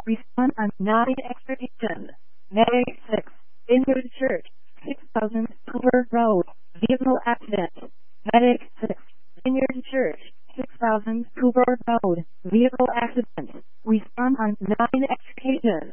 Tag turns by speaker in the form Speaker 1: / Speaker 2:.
Speaker 1: Respond on 9 extrication. Medic 6. Vineyard Church, 6000 Cooper Road. Vehicle accident. Medic 6. Vineyard Church, 6000 Cooper Road. Vehicle accident. Respond on 9 extrication.